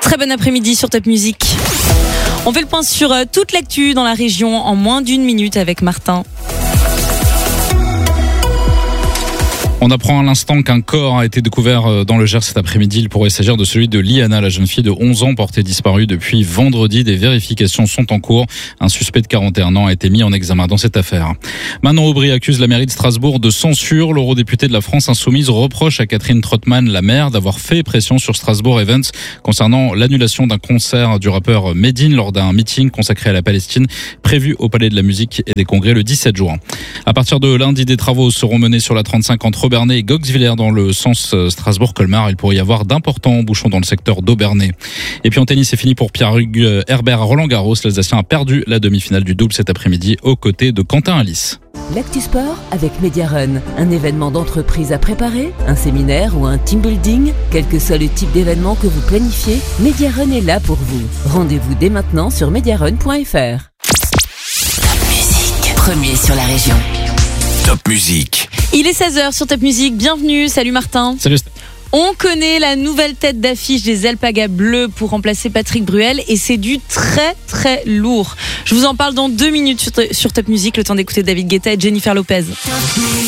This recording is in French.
Très bon après-midi sur Top Music. On fait le point sur toute l'actu dans la région en moins d'une minute avec Martin. On apprend à l'instant qu'un corps a été découvert dans le Gers cet après-midi. Il pourrait s'agir de celui de Liana, la jeune fille de 11 ans portée disparue depuis vendredi. Des vérifications sont en cours. Un suspect de 41 ans a été mis en examen dans cette affaire. Manon Aubry accuse la mairie de Strasbourg de censure. L'eurodéputé de la France Insoumise reproche à Catherine Trottmann, la maire, d'avoir fait pression sur Strasbourg Events concernant l'annulation d'un concert du rappeur Medine lors d'un meeting consacré à la Palestine prévu au Palais de la Musique et des Congrès le 17 juin. À partir de lundi, des travaux seront menés sur la 35 entre Aubernais et Goxwiller dans le sens Strasbourg-Colmar. Il pourrait y avoir d'importants bouchons dans le secteur d'Aubernais. Et puis en tennis, c'est fini pour Pierre-Hugues Herbert à Roland-Garros. L'Alsacien a perdu la demi-finale du double cet après-midi aux côtés de Quentin Alice. L'actu sport avec Mediarun, un événement d'entreprise à préparer, un séminaire ou un team building, quel que soit le type d'événement que vous planifiez, Mediarun est là pour vous. Rendez-vous dès maintenant sur mediarun.fr. Top Music, premier sur la région. Top Music. Il est 16h sur Top Music. Bienvenue. Salut Martin. Salut. On connaît la nouvelle tête d'affiche des Alpagas Bleus pour remplacer Patrick Bruel et c'est du très très lourd. Je vous en parle dans 2 minutes sur Top Music, le temps d'écouter David Guetta et Jennifer Lopez.